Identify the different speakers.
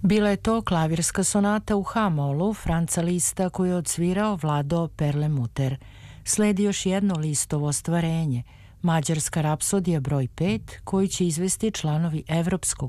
Speaker 1: Bila je to klavirska sonata u H-molu Franca Lista koju je odsvirao Vlado Perlemuter. Sledi još jedno Listovo ostvarenje, Mađarska rapsodija broj 5, koju će izvesti članovi Evropskog